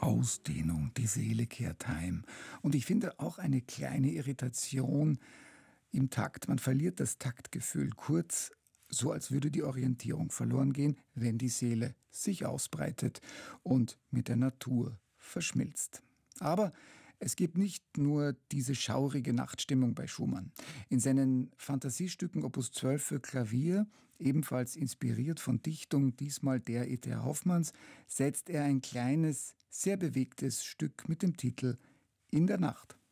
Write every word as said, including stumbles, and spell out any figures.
Ausdehnung, die Seele kehrt heim. Und ich finde auch eine kleine Irritation im Takt. Man verliert das Taktgefühl kurz, so als würde die Orientierung verloren gehen, wenn die Seele sich ausbreitet und mit der Natur verschmilzt. Aber es gibt nicht nur diese schaurige Nachtstimmung bei Schumann. In seinen Fantasiestücken Opus zwölf für Klavier, ebenfalls inspiriert von Dichtung, diesmal der E T H Hoffmanns, setzt er ein kleines, sehr bewegtes Stück mit dem Titel »In der Nacht«.